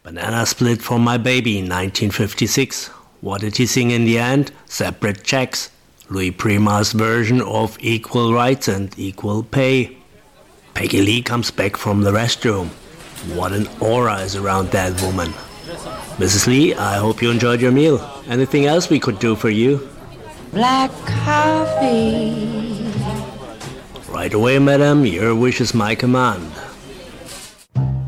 Banana Split for My Baby, 1956. What did he sing in the end? Separate checks. Louis Prima's version of Equal Rights and Equal Pay. Peggy Lee comes back from the restroom. What an aura is around that woman. Mrs. Lee, I hope you enjoyed your meal. Anything else we could do for you? Black coffee. Right away, madam. Your wish is my command.